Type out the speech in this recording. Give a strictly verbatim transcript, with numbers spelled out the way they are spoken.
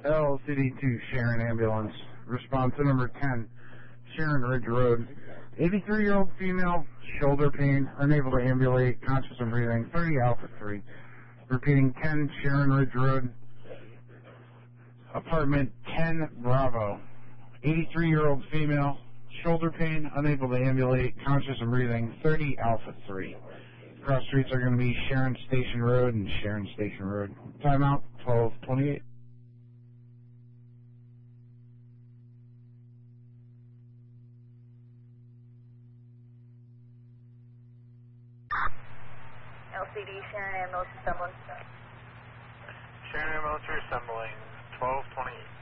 L C D two Sharon Ambulance. Response to number ten, Sharon Ridge Road. eighty-three-year-old female, shoulder pain, unable to ambulate, conscious and breathing, thirty Alpha three. Repeating, ten Sharon Ridge Road. Apartment ten Bravo. eighty-three-year-old female, shoulder pain, unable to ambulate, conscious and breathing, thirty Alpha three. Cross streets are going to be Sharon Station Road and Sharon Station Road. Timeout, twelve twenty-eight. L C D, Sharon Ambulance assembling. Sharon Ambulance, you're assembling, twelve twenty-eight.